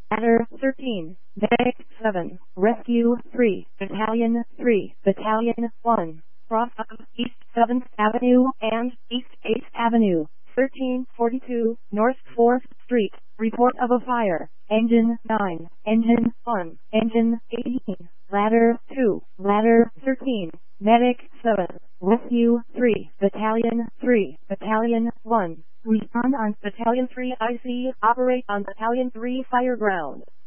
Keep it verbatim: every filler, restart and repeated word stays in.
Ladder thirteen, Medic seven, Rescue three, Battalion three, Battalion one, cross up East seventh Avenue and East eighth Avenue, thirteen forty-two North fourth Street. Report of a fire. Engine nine, Engine one, Engine eighteen, Ladder two, Ladder thirteen, Medic seven, Rescue three, Battalion three, Battalion one. Respond on Battalion three I C. Operate on Battalion three fire ground.